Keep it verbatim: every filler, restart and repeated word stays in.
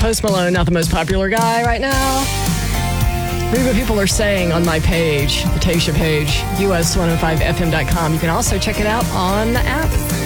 Post Malone, not the most popular guy right now. Read what people are saying on my page, the Tayshia page, U S one oh five F M dot com. You can also check it out on the app.